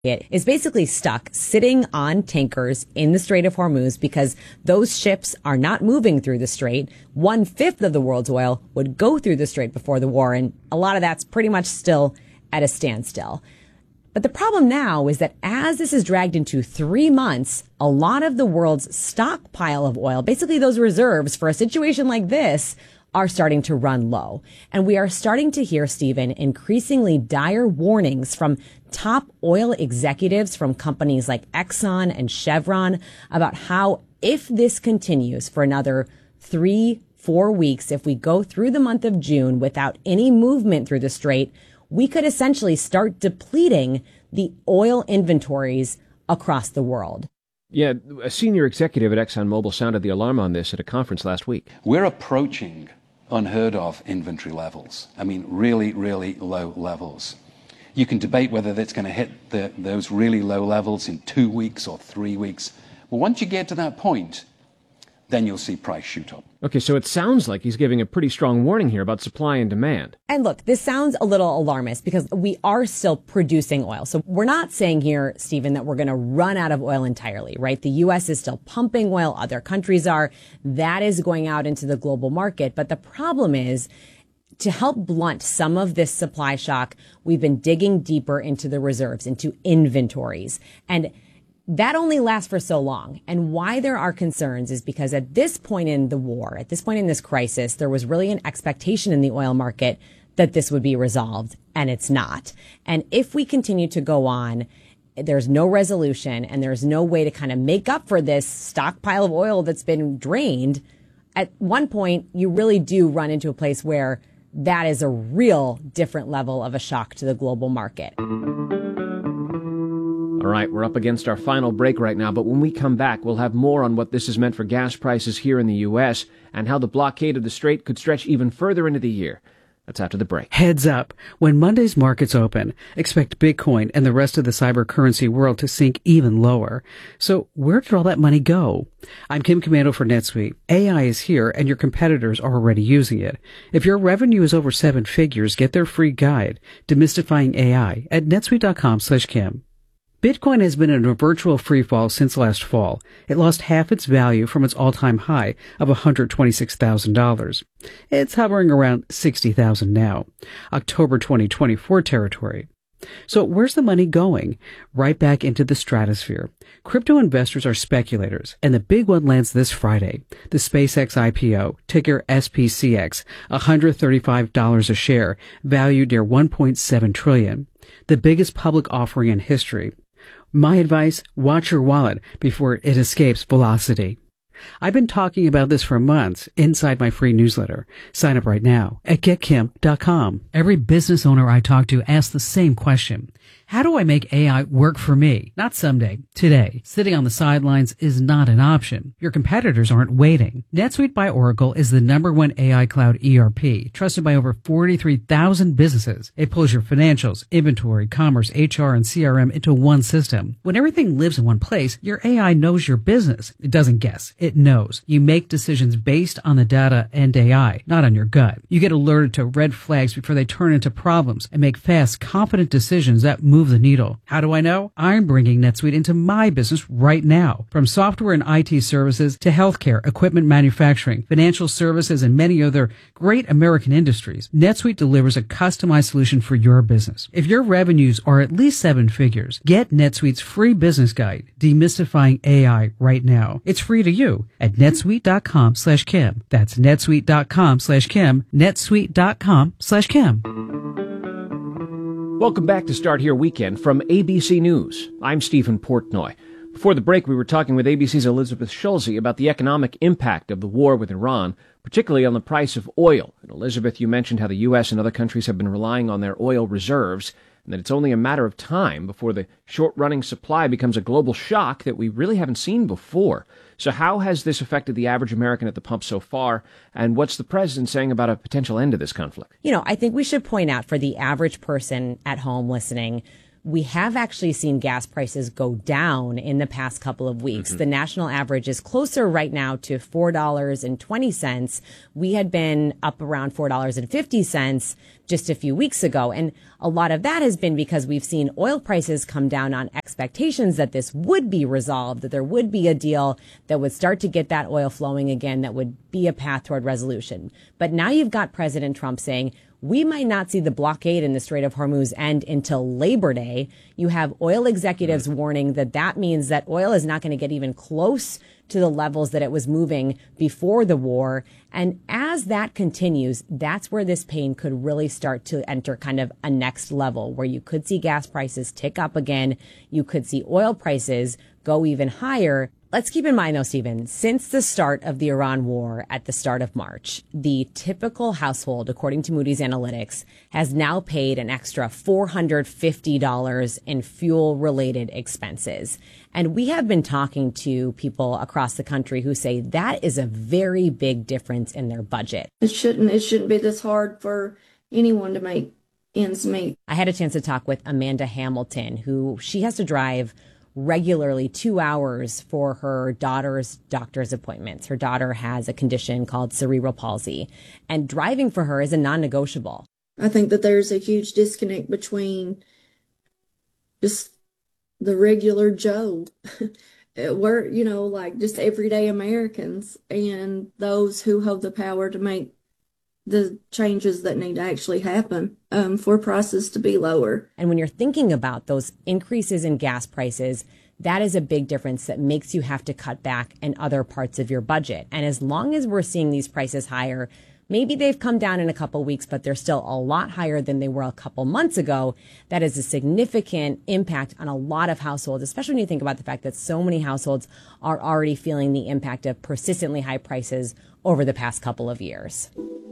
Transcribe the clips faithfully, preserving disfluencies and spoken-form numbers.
It is basically stuck sitting on tankers in the Strait of Hormuz because those ships are not moving through the strait. One fifth of the world's oil would go through the strait before the war, and a lot of that's pretty much still at a standstill. But the problem now is that as this is dragged into three months, a lot of the world's stockpile of oil, basically those reserves for a situation like this, are starting to run low. And we are starting to hear, Stephen, increasingly dire warnings from top oil executives from companies like Exxon and Chevron about how if this continues for another three, four weeks, if we go through the month of June without any movement through the strait, we could essentially start depleting the oil inventories across the world. Yeah, a senior executive at ExxonMobil sounded the alarm on this at a conference last week. We're approaching unheard of inventory levels. I mean, really, really low levels. You can debate whether that's going to hit the, those really low levels in two weeks or three weeks. But once you get to that point, then you'll see price shoot up. Okay, so it sounds like he's giving a pretty strong warning here about supply and demand. And look, this sounds a little alarmist because we are still producing oil. So we're not saying here, Stephen, that we're going to run out of oil entirely, right? The U S is still pumping oil. Other countries are. That is going out into the global market. But the problem is, to help blunt some of this supply shock, we've been digging deeper into the reserves, into inventories. And that only lasts for so long. And why there are concerns is because at this point in the war, at this point in this crisis, there was really an expectation in the oil market that this would be resolved, and it's not. And if we continue to go on, there's no resolution and there's no way to kind of make up for this stockpile of oil that's been drained. At one point, you really do run into a place where that is a real different level of a shock to the global market. All right, we're up against our final break right now, but when we come back, we'll have more on what this has meant for gas prices here in the U S and how the blockade of the strait could stretch even further into the year. That's after the break. Heads up. When Monday's markets open, expect Bitcoin and the rest of the cyber currency world to sink even lower. So where did all that money go? I'm Kim Komando for NetSuite. A I is here and your competitors are already using it. If your revenue is over seven figures, get their free guide, Demystifying A I, at netsuite.com slash Kim. Bitcoin has been in a virtual freefall since last fall. It lost half its value from its all-time high of one hundred twenty-six thousand dollars. It's hovering around sixty thousand dollars now, October twenty twenty-four territory. So where's the money going? Right back into the stratosphere. Crypto investors are speculators, and the big one lands this Friday. The SpaceX I P O, ticker S P C X, one hundred thirty-five dollars a share, valued near one point seven trillion dollars. The biggest public offering in history. My advice, watch your wallet before it escapes velocity. I've been talking about this for months inside my free newsletter. Sign up right now at get kim dot com. Every business owner I talk to asks the same question. How do I make A I work for me? Not someday, today. Sitting on the sidelines is not an option. Your competitors aren't waiting. NetSuite by Oracle is the number one A I cloud E R P, trusted by over forty-three thousand businesses. It pulls your financials, inventory, commerce, H R, and C R M into one system. When everything lives in one place, your A I knows your business. It doesn't guess. It knows. You make decisions based on the data and A I, not on your gut. You get alerted to red flags before they turn into problems and make fast, confident decisions that move the needle. How do I know? I'm bringing NetSuite into my business right now. From software and I T services to healthcare, equipment manufacturing, financial services, and many other great American industries, NetSuite delivers a customized solution for your business. If your revenues are at least seven figures, get NetSuite's free business guide, Demystifying A I, right now. It's free to you at netsuite.com slash Kim. That's netsuite.com slash Kim, netsuite.com slash Kim. Welcome back to Start Here Weekend from A B C News. I'm Stephen Portnoy. Before the break, we were talking with A B C's Elizabeth Schulze about the economic impact of the war with Iran, particularly on the price of oil. And Elizabeth, you mentioned how the U S and other countries have been relying on their oil reserves, and that it's only a matter of time before the short-running supply becomes a global shock that we really haven't seen before. So how has this affected the average American at the pump so far, and what's the president saying about a potential end to this conflict? You know, I think we should point out for the average person at home listening, we have actually seen gas prices go down in the past couple of weeks. Mm-hmm. The national average is closer right now to four dollars and twenty cents. We had been up around four dollars and fifty cents just a few weeks ago. And a lot of that has been because we've seen oil prices come down on expectations that this would be resolved, that there would be a deal that would start to get that oil flowing again, that would be a path toward resolution. But now you've got President Trump saying, we might not see the blockade in the Strait of Hormuz end until Labor Day. You have oil executives warning that that means that oil is not going to get even close to the levels that it was moving before the war. And as that continues, that's where this pain could really start to enter kind of a next level, where you could see gas prices tick up again. You could see oil prices go even higher. Let's keep in mind, though, Stephen, since the start of the Iran war at the start of March, the typical household, according to Moody's Analytics, has now paid an extra four hundred fifty dollars in fuel-related expenses. And we have been talking to people across the country who say that is a very big difference in their budget. It shouldn't, it shouldn't be this hard for anyone to make ends meet. I had a chance to talk with Amanda Hamilton, who she has to drive regularly two hours for her daughter's doctor's appointments. Her daughter has a condition called cerebral palsy, and driving for her is a non-negotiable. I think that there's a huge disconnect between just the regular Joe, we're, you know, like just everyday Americans, and those who hold the power to make the changes that need to actually happen um, for prices to be lower. And when you're thinking about those increases in gas prices, that is a big difference that makes you have to cut back in other parts of your budget. And as long as we're seeing these prices higher, maybe they've come down in a couple weeks, but they're still a lot higher than they were a couple months ago. That is a significant impact on a lot of households, especially when you think about the fact that so many households are already feeling the impact of persistently high prices over the past couple of years.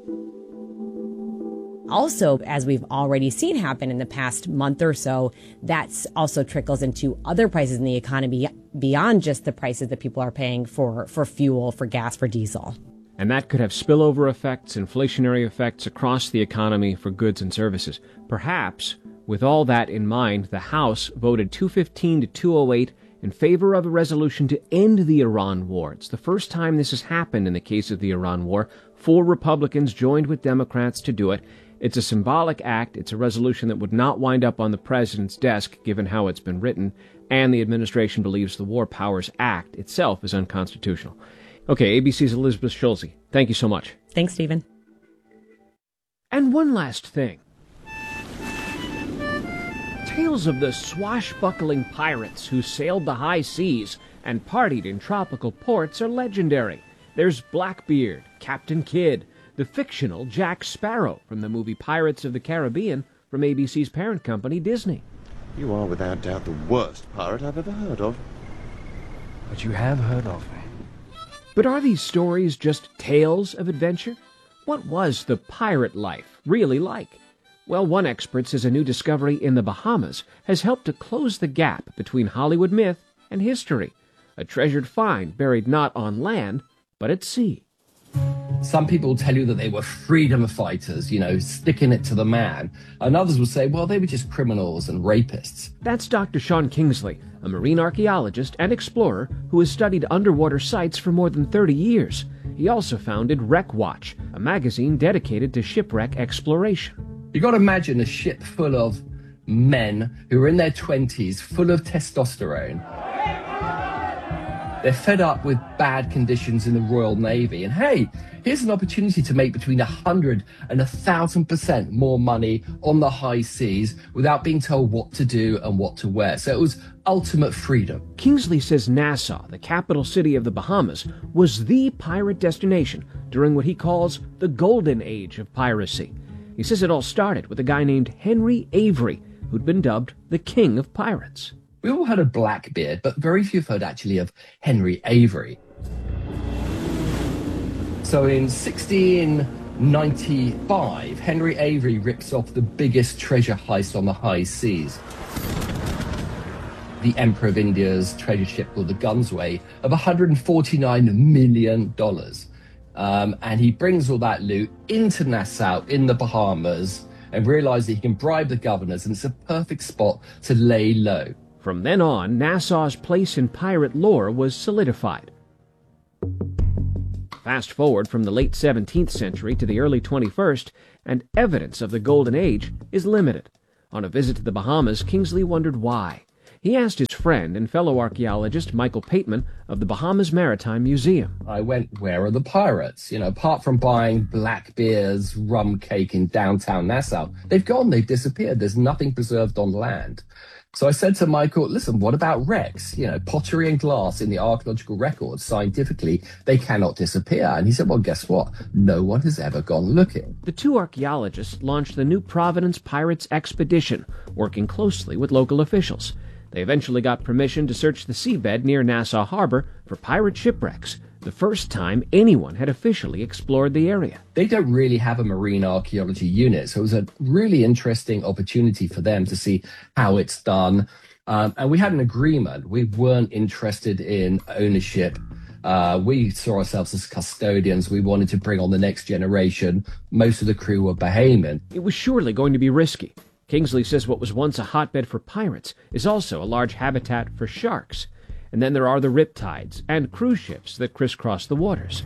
Also, as we've already seen happen in the past month or so, that also trickles into other prices in the economy beyond just the prices that people are paying for, for fuel, for gas, for diesel. And that could have spillover effects, inflationary effects across the economy for goods and services. Perhaps, with all that in mind, the House voted two fifteen to two oh eight in favor of a resolution to end the Iran war. It's the first time this has happened in the case of the Iran war. Four Republicans joined with Democrats to do it. It's a symbolic act. It's a resolution that would not wind up on the president's desk, given how it's been written, and the administration believes the War Powers Act itself is unconstitutional. Okay, A B C's Elizabeth Schulze, thank you so much. Thanks, Stephen. And one last thing. Tales of the swashbuckling pirates who sailed the high seas and partied in tropical ports are legendary. There's Blackbeard, Captain Kidd, the fictional Jack Sparrow from the movie Pirates of the Caribbean from A B C's parent company, Disney. You are without doubt the worst pirate I've ever heard of. But you have heard of me. But are these stories just tales of adventure? What was the pirate life really like? Well, one expert says a new discovery in the Bahamas has helped to close the gap between Hollywood myth and history. A treasured find buried not on land, but at sea. Some people will tell you that they were freedom fighters, you know, sticking it to the man. And others will say, well, they were just criminals and rapists. That's Doctor Sean Kingsley, a marine archaeologist and explorer who has studied underwater sites for more than thirty years. He also founded Wreck Watch, a magazine dedicated to shipwreck exploration. You got to imagine a ship full of men who are in their twenties, full of testosterone. They're fed up with bad conditions in the Royal Navy. And hey, here's an opportunity to make between a hundred and a thousand percent more money on the high seas without being told what to do and what to wear. So it was ultimate freedom. Kingsley says Nassau, the capital city of the Bahamas, was the pirate destination during what he calls the golden age of piracy. He says it all started with a guy named Henry Avery, who'd been dubbed the King of Pirates. We all had a Blackbeard, but very few have heard actually of Henry Avery. So in sixteen ninety-five, Henry Avery rips off the biggest treasure heist on the high seas. The Emperor of India's treasure ship called the Gunsway of one hundred forty-nine million dollars. Um, and he brings all that loot into Nassau in the Bahamas and realized that he can bribe the governors, and it's a perfect spot to lay low. From then on, Nassau's place in pirate lore was solidified. Fast forward from the late seventeenth century to the early twenty-first, and evidence of the Golden Age is limited. On a visit to the Bahamas, Kingsley wondered why. He asked his friend and fellow archaeologist Michael Pateman of the Bahamas Maritime Museum. I went, where are the pirates? You know, apart from buying black beers, rum cake in downtown Nassau, they've gone, they've disappeared. There's nothing preserved on land. So I said to Michael, listen, what about wrecks? You know, pottery and glass in the archaeological records, scientifically, they cannot disappear. And he said, well, guess what? No one has ever gone looking. The two archaeologists launched the New Providence Pirates Expedition, working closely with local officials. They eventually got permission to search the seabed near Nassau Harbor for pirate shipwrecks, the first time anyone had officially explored the area. They don't really have a marine archaeology unit, so it was a really interesting opportunity for them to see how it's done. Um, and we had an agreement. We weren't interested in ownership. Uh, we saw ourselves as custodians. We wanted to bring on the next generation. Most of the crew were Bahamian. It was surely going to be risky. Kingsley says what was once a hotbed for pirates is also a large habitat for sharks. And then there are the riptides and cruise ships that crisscross the waters.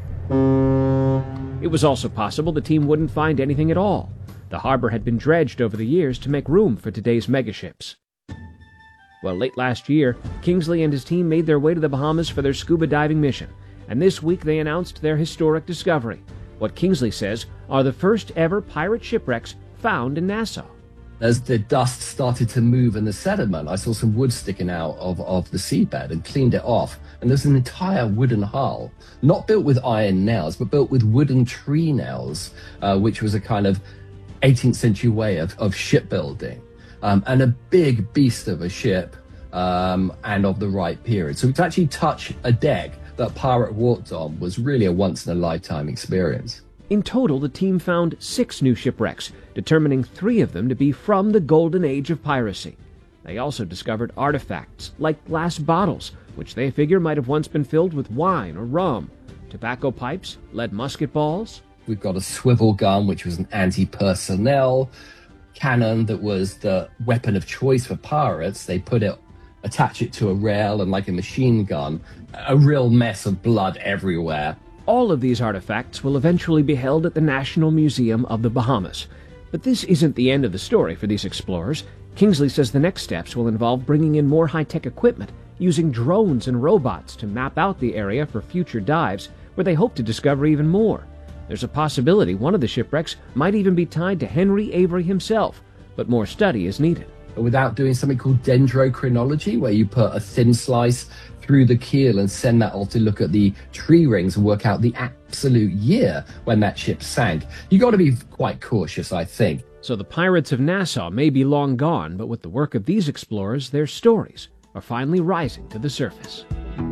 It was also possible the team wouldn't find anything at all. The harbor had been dredged over the years to make room for today's megaships. Well, late last year, Kingsley and his team made their way to the Bahamas for their scuba diving mission, and this week they announced their historic discovery, what Kingsley says are the first ever pirate shipwrecks found in Nassau. As the dust started to move in the sediment, I saw some wood sticking out of, of the seabed and cleaned it off. And there's an entire wooden hull, not built with iron nails, but built with wooden tree nails, uh, which was a kind of eighteenth century way of, of shipbuilding. Um, and a big beast of a ship, um, and of the right period. So to actually touch a deck that pirate walked on was really a once-in-a-lifetime experience. In total, the team found six new shipwrecks, determining three of them to be from the golden age of piracy. They also discovered artifacts like glass bottles, which they figure might have once been filled with wine or rum, tobacco pipes, lead musket balls. We've got a swivel gun, which was an anti-personnel cannon that was the weapon of choice for pirates. They put it, attach it to a rail and like a machine gun, a real mess of blood everywhere. All of these artifacts will eventually be held at the National Museum of the Bahamas. But this isn't the end of the story for these explorers. Kingsley says the next steps will involve bringing in more high-tech equipment, using drones and robots to map out the area for future dives, where they hope to discover even more. There's a possibility one of the shipwrecks might even be tied to Henry Avery himself, but more study is needed. Without doing something called dendrochronology, where you put a thin slice through the keel and send that off to look at the tree rings and work out the absolute year when that ship sank. You got to be quite cautious, I think. So the pirates of Nassau may be long gone, but with the work of these explorers, their stories are finally rising to the surface.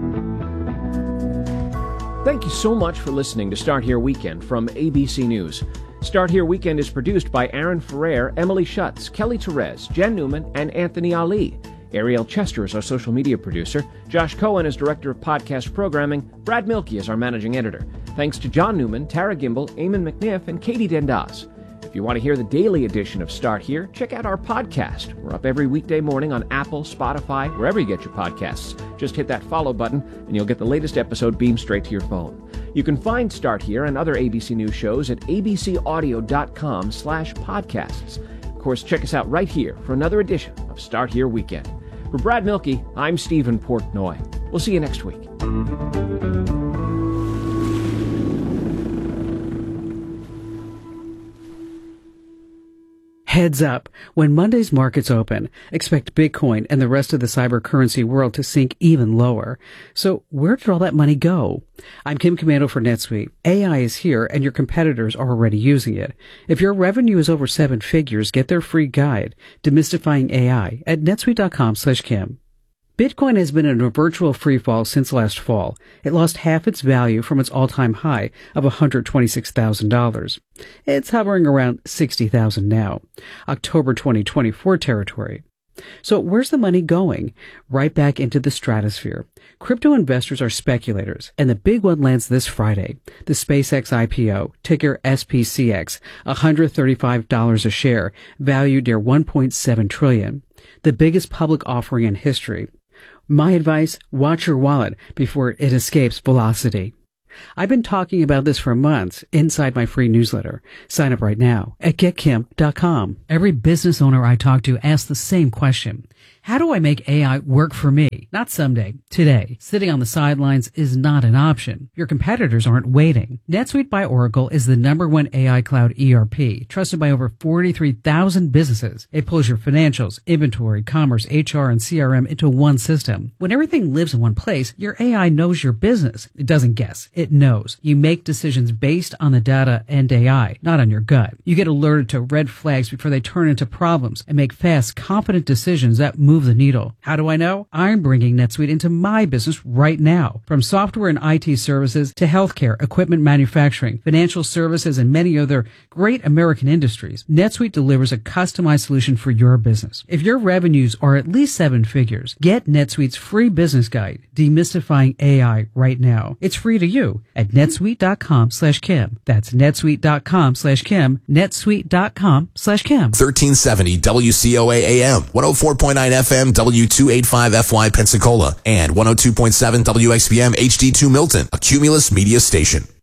Thank you so much for listening to Start Here Weekend from A B C News. Start Here Weekend is produced by Aaron Ferrer, Emily Schutz, Kelly Therese, Jen Newman, and Anthony Ali. Ariel Chester is our social media producer. Josh Cohen is director of podcast programming. Brad Milkey is our managing editor. Thanks to John Newman, Tara Gimbel, Eamon McNiff, and Katie Dendas. If you want to hear the daily edition of Start Here, check out our podcast. We're up every weekday morning on Apple, Spotify, wherever you get your podcasts. Just hit that follow button, and you'll get the latest episode beamed straight to your phone. You can find Start Here and other A B C News shows at abcaudio.com slash podcasts. Of course, check us out right here for another edition of Start Here Weekend. For Brad Milkey, I'm Stephen Portnoy. We'll see you next week. Heads up. When Monday's markets open, expect Bitcoin and the rest of the cyber currency world to sink even lower. So where did all that money go? I'm Kim Commando for NetSuite. A I is here and your competitors are already using it. If your revenue is over seven figures, get their free guide, Demystifying A I, at netsuite.com slash Kim. Bitcoin has been in a virtual freefall since last fall. It lost half its value from its all-time high of one hundred twenty-six thousand dollars. It's hovering around sixty thousand dollars now. October twenty twenty-four territory. So where's the money going? Right back into the stratosphere. Crypto investors are speculators, and the big one lands this Friday. The SpaceX I P O, ticker S P C X, one hundred thirty-five dollars a share, valued near one point seven trillion dollars. The biggest public offering in history. My advice, watch your wallet before it escapes velocity. I've been talking about this for months inside my free newsletter. Sign up right now at get kim dot com. Every business owner I talk to asks the same question. How do I make A I work for me? Not someday, today. Sitting on the sidelines is not an option. Your competitors aren't waiting. NetSuite by Oracle is the number one A I cloud E R P, trusted by over forty-three thousand businesses. It pulls your financials, inventory, commerce, H R, and C R M into one system. When everything lives in one place, your A I knows your business. It doesn't guess. It knows. You make decisions based on the data and A I, not on your gut. You get alerted to red flags before they turn into problems and make fast, confident decisions that move the needle. How do I know? I'm bringing NetSuite into my business right now. From software and I T services to healthcare, equipment manufacturing, financial services, and many other great American industries, NetSuite delivers a customized solution for your business. If your revenues are at least seven figures, get NetSuite's free business guide, Demystifying A I, right now. It's free to you at netsuite.com slash Kim. That's netsuite.com slash Kim, netsuite.com slash Kim. thirteen seventy W C O A A M, one oh four point nine F M, W two eighty-five F Y Pensacola, and one oh two point seven W X P M H D two Milton, a Cumulus media station.